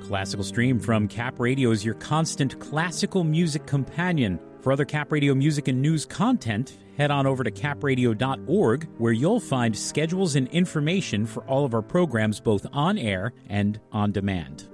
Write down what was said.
Classical Stream from Cap Radio is your constant classical music companion. For other Cap Radio music and news content, head on over to capradio.org, where you'll find schedules and information for all of our programs, both on air and on demand.